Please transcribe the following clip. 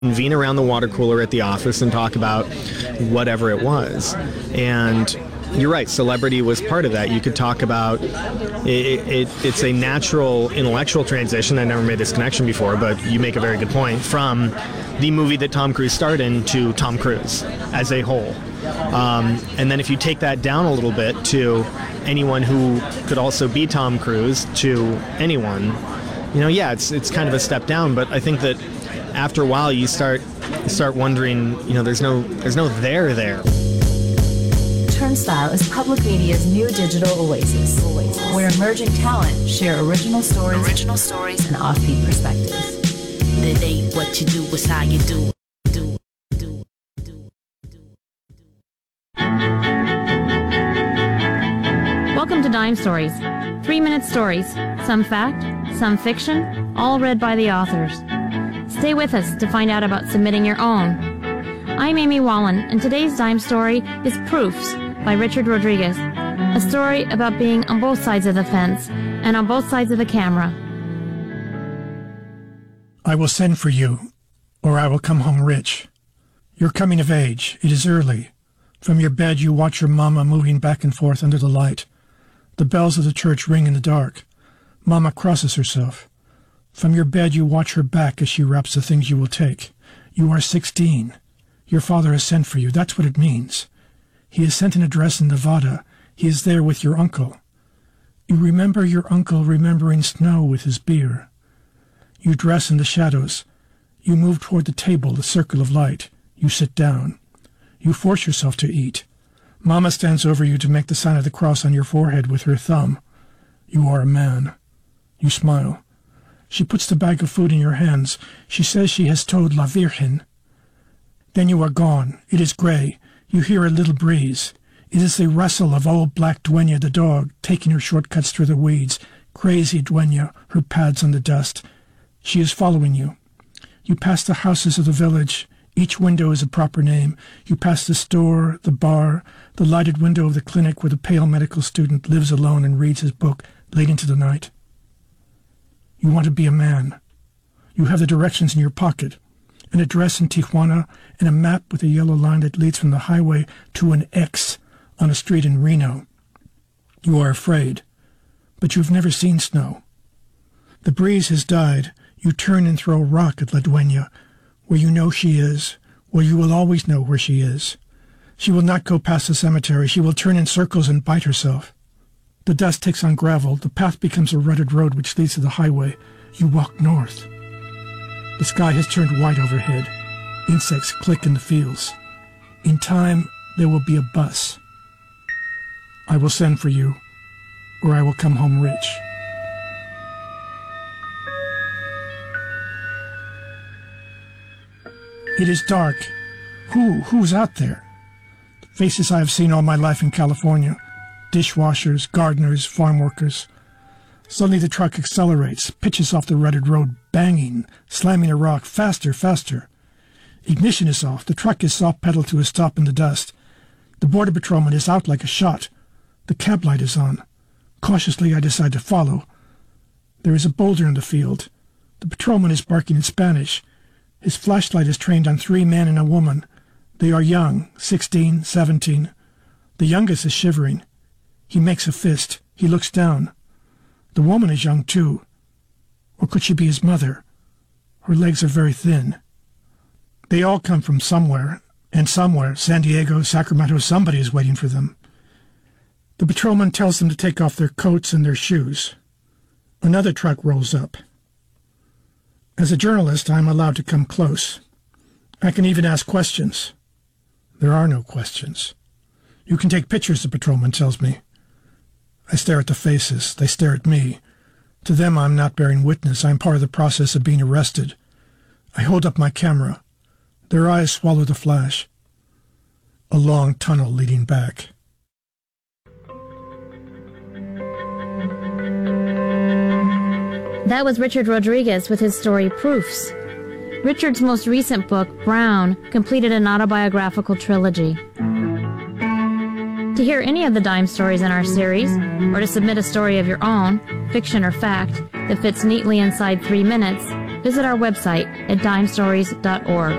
convene around the water cooler at the office and talk about whatever it was. And you're right, celebrity was part of that. You could talk about it's a natural intellectual transition. I never made this connection before, but you make a very good point, from the movie that Tom Cruise starred in to Tom Cruise as a whole. And then if you take that down a little bit to anyone who could also be Tom Cruise, to anyone, it's kind of a step down. But I think that after a while you start wondering, there's no there. Turnstile is public media's new digital oasis, where emerging talent share original stories and offbeat perspectives. It ain't what you do, it's how you do. Welcome to Dime Stories. 3-minute stories, some fact, some fiction, all read by the authors. Stay with us to find out about submitting your own. I'm Amy Wallen, and today's Dime Story is Proofs by Richard Rodriguez, a story about being on both sides of the fence and on both sides of the camera. I will send for you, or I will come home rich. You're coming of age. It is early. From your bed you watch your mama moving back and forth under the light. The bells of the church ring in the dark. Mama crosses herself. From your bed you watch her back as she wraps the things you will take. You are 16. Your father has sent for you. That's what it means. He has sent an address in Nevada. He is there with your uncle. You remember your uncle remembering snow with his beer. You dress in the shadows. You move toward the table, the circle of light. You sit down. You force yourself to eat. Mama stands over you to make the sign of the cross on your forehead with her thumb. You are a man. You smile. She puts the bag of food in your hands. She says she has told La Virgen. Then you are gone. It is gray. You hear a little breeze. It is the rustle of old black Dueña the dog, taking her shortcuts through the weeds. Crazy Dueña, her pads on the dust. She is following you. You pass the houses of the village. Each window is a proper name. You pass the store, the bar, the lighted window of the clinic where the pale medical student lives alone and reads his book late into the night. You want to be a man. You have the directions in your pocket, an address in Tijuana, and a map with a yellow line that leads from the highway to an X on a street in Reno. You are afraid, but you've never seen snow. The breeze has died. You turn and throw a rock at La Dueña, where you know she is, where you will always know where she is. She will not go past the cemetery. She will turn in circles and bite herself. The dust takes on gravel. The path becomes a rutted road which leads to the highway. You walk north. The sky has turned white overhead. Insects click in the fields. In time, there will be a bus. I will send for you, or I will come home rich. It is dark. Who's out there? Faces I have seen all my life in California. Dishwashers, gardeners, farm workers. Suddenly the truck accelerates, pitches off the rutted road, banging, slamming a rock, faster, faster. Ignition is off. The truck is soft-pedaled to a stop in the dust. The border patrolman is out like a shot. The cab light is on. Cautiously, I decide to follow. There is a boulder in the field. The patrolman is barking in Spanish. His flashlight is trained on 3 men and a woman. They are young, 16, 17. The youngest is shivering. He makes a fist. He looks down. The woman is young, too. Or could she be his mother? Her legs are very thin. They all come from somewhere, and somewhere, San Diego, Sacramento, somebody is waiting for them. The patrolman tells them to take off their coats and their shoes. Another truck rolls up. As a journalist, I am allowed to come close. I can even ask questions. There are no questions. You can take pictures, the patrolman tells me. I stare at the faces. They stare at me. To them, I'm not bearing witness. I'm part of the process of being arrested. I hold up my camera. Their eyes swallow the flash. A long tunnel leading back. That was Richard Rodriguez with his story Proofs. Richard's most recent book, Brown, completed an autobiographical trilogy. To hear any of the Dime stories in our series, or to submit a story of your own, fiction or fact, that fits neatly inside 3 minutes, visit our website at dimestories.org.